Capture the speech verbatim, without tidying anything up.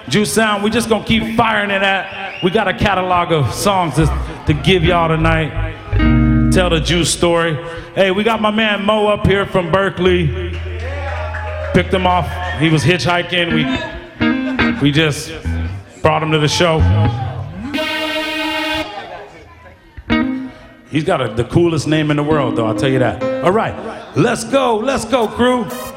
Juice Sound, we just gonna keep firing it at. We got a catalog of songs to, to give y'all tonight. Tell the Juice story. Hey, we got my man Mo up here from Berkeley. Picked him off. He was hitchhiking. We, we just brought him to the show. He's got a, the coolest name in the world, though, I'll tell you that. All right, let's go, let's go, crew.